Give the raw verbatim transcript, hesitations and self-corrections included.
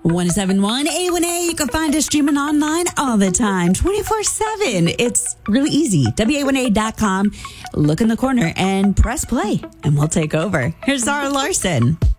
one seven one A one A. You can find us streaming online all the time, twenty-four seven. It's really easy. W A one A dot com. Look in the corner and press play, and we'll take over. Here's Zara Larson.